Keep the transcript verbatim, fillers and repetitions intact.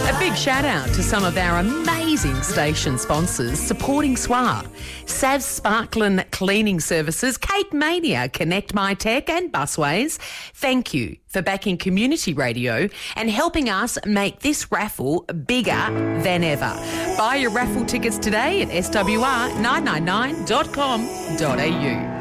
A big shout out to some of our amazing station sponsors supporting S W A. Sav Sparklin Cleaning Services, Cape Mania, Connect My Tech and Busways. Thank you for backing community radio and helping us make this raffle bigger than ever. Buy your raffle tickets today at s w r nine nine nine dot com dot a u.